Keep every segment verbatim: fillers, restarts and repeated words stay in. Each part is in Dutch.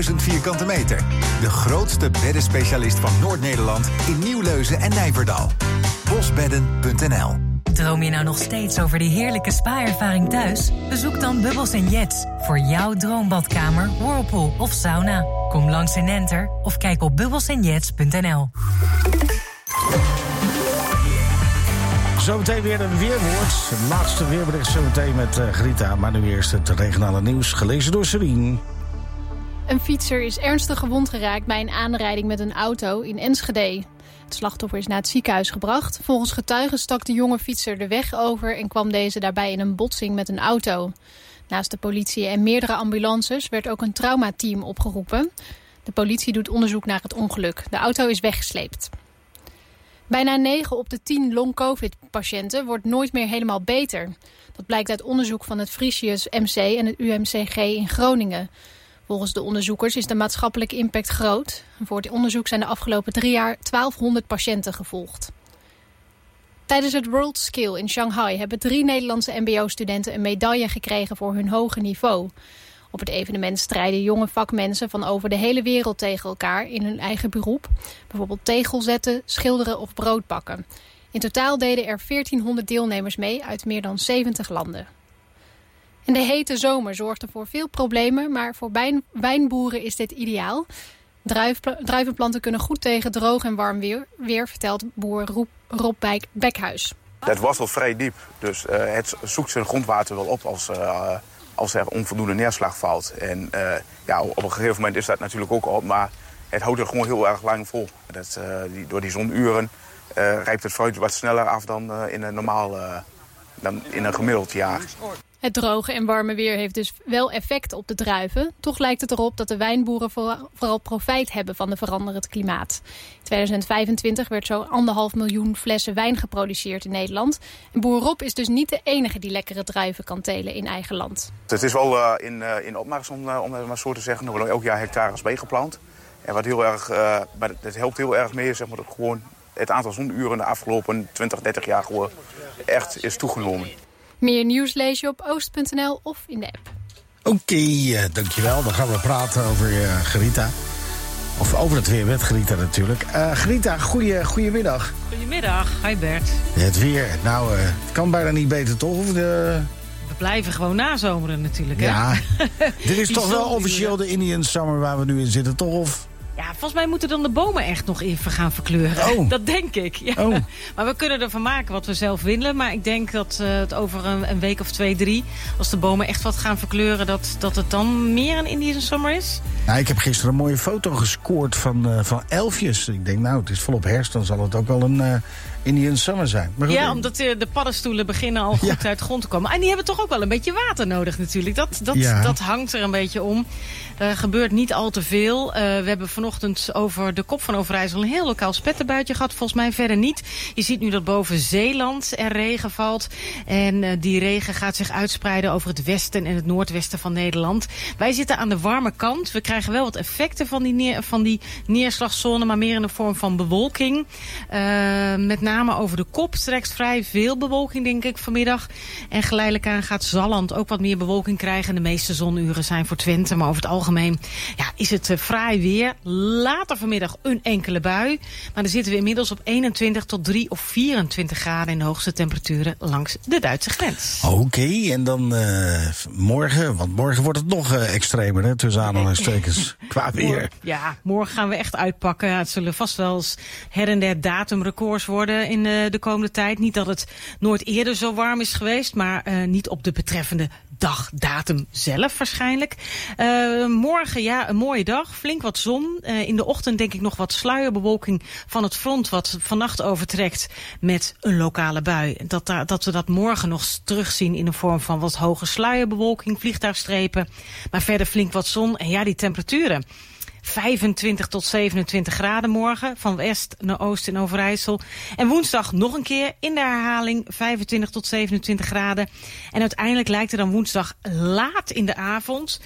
duizend vierkante meter. De grootste beddenspecialist van Noord-Nederland in Nieuwleuzen en Nijverdal. bosbedden punt n l. Droom je nou nog steeds over die heerlijke spa-ervaring thuis? Bezoek dan Bubbles and Jets voor jouw droombadkamer, whirlpool of sauna. Kom langs in Enter of kijk op bubbles and jets punt n l. Zometeen weer een weerwoord. Het laatste weerbericht zometeen met uh, Grita. Maar nu eerst het regionale nieuws, gelezen door Serien. Een fietser is ernstig gewond geraakt bij een aanrijding met een auto in Enschede. Het slachtoffer is naar het ziekenhuis gebracht. Volgens getuigen stak de jonge fietser de weg over en kwam deze daarbij in een botsing met een auto. Naast de politie en meerdere ambulances werd ook een traumateam opgeroepen. De politie doet onderzoek naar het ongeluk. De auto is weggesleept. Bijna negen op de tien long-covid-patiënten wordt nooit meer helemaal beter. Dat blijkt uit onderzoek van het Frisius M C en het U M C G in Groningen. Volgens de onderzoekers is de maatschappelijke impact groot. Voor het onderzoek zijn de afgelopen drie jaar twaalfhonderd patiënten gevolgd. Tijdens het World Skill in Shanghai hebben drie Nederlandse mbo-studenten een medaille gekregen voor hun hoge niveau. Op het evenement strijden jonge vakmensen van over de hele wereld tegen elkaar in hun eigen beroep. Bijvoorbeeld tegel zetten, schilderen of brood bakken. In totaal deden er veertienhonderd deelnemers mee uit meer dan zeventig landen. En de hete zomer zorgde voor veel problemen, maar voor wijn, wijnboeren is dit ideaal. Druif, druivenplanten kunnen goed tegen droog en warm weer, weer vertelt boer Rob, Rob Bekhuis. Het wortelt vrij diep, dus uh, het zoekt zijn grondwater wel op als, uh, als er onvoldoende neerslag valt. En uh, ja, op een gegeven moment is dat natuurlijk ook op, maar het houdt er gewoon heel erg lang vol. Dat, uh, die, door die zonuren uh, rijpt het fruit wat sneller af dan uh, in een normaal, uh, dan in een gemiddeld jaar. Het droge en warme weer heeft dus wel effect op de druiven. Toch lijkt het erop dat de wijnboeren vooral profijt hebben van de veranderend klimaat. In tweeduizend vijfentwintig werd zo'n anderhalf miljoen flessen wijn geproduceerd in Nederland. En boer Rob is dus niet de enige die lekkere druiven kan telen in eigen land. Het is wel uh, in, uh, in opmars, om, uh, om het maar zo te zeggen. Er worden elk jaar hectares bijgeplant. En wat heel erg, uh, maar het helpt heel erg mee, zeg maar, dat gewoon het aantal zonuren de afgelopen twintig, dertig jaar gewoon echt is toegenomen. Meer nieuws lees je op oost punt n l of in de app. Oké, okay, uh, dankjewel. Dan gaan we praten over uh, Grita. Of over het weer met Grita natuurlijk. Uh, Grita, goeie, goedemiddag. Goedemiddag, hi Bert. Het weer, nou, uh, het kan bijna niet beter toch? Of de... We blijven gewoon nazomeren natuurlijk, hè? Ja, dit is toch wel officieel de Indian Summer waar we nu in zitten, toch? Of... Ja, volgens mij moeten dan de bomen echt nog even gaan verkleuren. Oh. Dat denk ik. Ja. Oh. Maar we kunnen ervan maken wat we zelf willen. Maar ik denk dat uh, het over een, een week of twee, drie... als de bomen echt wat gaan verkleuren... dat, dat het dan meer een Indian Summer is. Nou, ik heb gisteren een mooie foto gescoord van, uh, van elfjes. Ik denk, nou, het is volop herfst. Dan zal het ook wel een uh, Indian Summer zijn. Maar goed, ja, omdat de, de paddenstoelen beginnen al goed ja. uit de grond te komen. En die hebben toch ook wel een beetje water nodig natuurlijk. Dat, dat, ja. dat hangt er een beetje om. Er gebeurt niet al te veel. Uh, we hebben vanochtend over de kop van Overijssel een heel lokaal spetterbuitje gehad. Volgens mij verder niet. Je ziet nu dat boven Zeeland er regen valt. En uh, die regen gaat zich uitspreiden over het westen en het noordwesten van Nederland. Wij zitten aan de warme kant. We krijgen wel wat effecten van die, neer, van die neerslagzone, maar meer in de vorm van bewolking. Uh, met name over de kop trekt vrij veel bewolking, denk ik, vanmiddag. En geleidelijk aan gaat Zalland ook wat meer bewolking krijgen. De meeste zonuren zijn voor Twente, maar over het algemeen ja, is het uh, fraai weer. Later vanmiddag een enkele bui. Maar dan zitten we inmiddels op eenentwintig tot drie of vierentwintig graden in de hoogste temperaturen langs de Duitse grens. Oké, okay, en dan uh, morgen, want morgen wordt het nog uh, extremer, hè, tussen aanhalingstekens, qua weer. Ja, morgen gaan we echt uitpakken. Ja, het zullen vast wel eens her en der datumrecords worden in uh, de komende tijd. Niet dat het nooit eerder zo warm is geweest, maar uh, niet op de betreffende dag, datum zelf waarschijnlijk. Uh, morgen, ja, een mooie dag. Flink wat zon. Uh, in de ochtend denk ik nog wat sluierbewolking van het front wat vannacht overtrekt met een lokale bui. Dat, daar, dat we dat morgen nog terugzien in de vorm van wat hoge sluierbewolking, vliegtuigstrepen. Maar verder flink wat zon. En ja, die temperaturen. vijfentwintig tot zevenentwintig graden morgen. Van west naar oost in Overijssel. En woensdag nog een keer in de herhaling. vijfentwintig tot zevenentwintig graden. En uiteindelijk lijkt er dan woensdag laat in de avond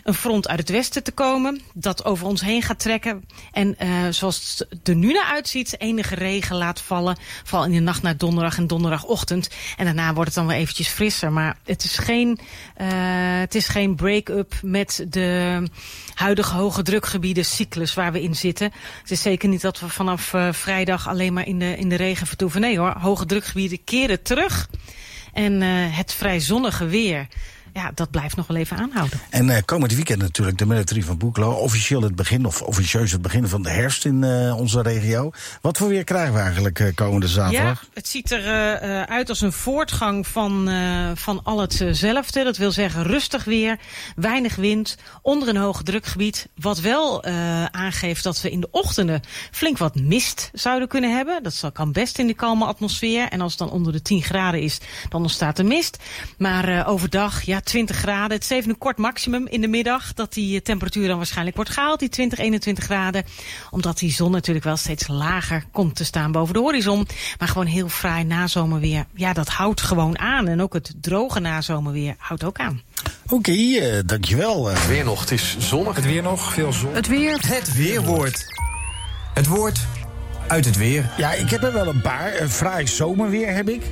een front uit het westen te komen. Dat over ons heen gaat trekken. En uh, zoals het er nu naar uitziet, enige regen laat vallen. Vooral in de nacht naar donderdag en donderdagochtend. En daarna wordt het dan weer eventjes frisser. Maar het is geen, uh, het is geen break-up met de huidige hoge drukgebieden cyclus waar we in zitten. Het is zeker niet dat we vanaf uh, vrijdag alleen maar in de, in de regen vertoeven. Nee hoor, hoge drukgebieden keren terug. En uh, het vrij zonnige weer, ja, dat blijft nog wel even aanhouden. En uh, komend weekend natuurlijk de Military van Boeklo. Officieel het begin, of officieus het begin van de herfst in uh, onze regio. Wat voor weer krijgen we eigenlijk uh, komende zaterdag? Ja, het ziet er uh, uit als een voortgang van, uh, van al hetzelfde. Dat wil zeggen rustig weer, weinig wind, onder een hoog drukgebied. Wat wel uh, aangeeft dat we in de ochtenden flink wat mist zouden kunnen hebben. Dat kan best in de kalme atmosfeer. En als het dan onder de tien graden is, dan ontstaat er mist. Maar uh, overdag, ja, twintig graden. Het is even een kort maximum in de middag dat die temperatuur dan waarschijnlijk wordt gehaald, die twintig, eenentwintig graden. Omdat die zon natuurlijk wel steeds lager komt te staan boven de horizon. Maar gewoon heel fraai nazomerweer. Ja, dat houdt gewoon aan. En ook het droge nazomerweer houdt ook aan. Oké, okay, uh, dankjewel. Uh. Het weer nog, het is zonnig. Het weer nog, veel zon. Het weer. Het weerwoord. Het woord uit het weer. Ja, ik heb er wel een paar. Een fraai zomerweer heb ik.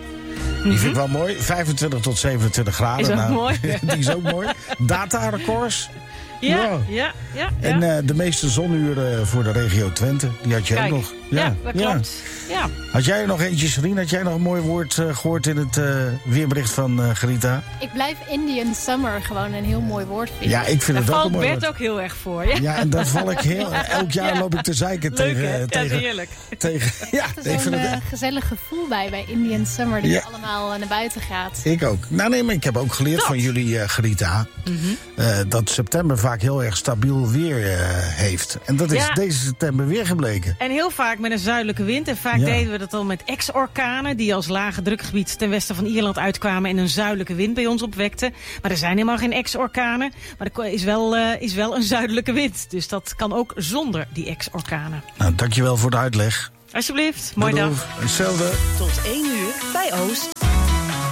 Die vind ik wel mooi. vijfentwintig tot zevenentwintig graden. Is ook nou, mooi. Die is ook mooi. Data-records. Ja, wow. ja, ja, ja. En uh, de meeste zonuren voor de regio Twente. Die had jij Kijk, ook nog. Ja, ja dat klopt. Ja. Ja. Had jij er nog eentje, Serien? Had jij nog een mooi woord uh, gehoord in het uh, weerbericht van uh, Gerita? Ik blijf Indian Summer gewoon een heel mooi woord vinden. Ja, ik vind Daar het ook een mooi valt Bert woord. ook heel erg voor. Ja, ja en dat val ik heel... Elk jaar ja. loop ik te zeiken Leuk, tegen... Hè? tegen ja, heerlijk. Tegen, ja, Er is ik vind zo'n het... uh, gezellig gevoel bij, bij Indian Summer, dat Ja. je allemaal uh, naar buiten gaat. Ik ook. Nou nee, maar ik heb ook geleerd dat. van jullie, uh, Gerita... Mm-hmm. Uh, dat september vaak heel erg stabiel weer uh, heeft. En dat is ja. deze september weer gebleken. En heel vaak met een zuidelijke wind. En vaak Ja. deden we dat al met ex-orkanen... die als lage drukgebied ten westen van Ierland uitkwamen... en een zuidelijke wind bij ons opwekten. Maar er zijn helemaal geen ex-orkanen. Maar er is wel, uh, is wel een zuidelijke wind. Dus dat kan ook zonder die ex-orkanen. Nou, dankjewel voor de uitleg. Alsjeblieft, mooie dag. Hetzelfde. Tot één uur bij Oost.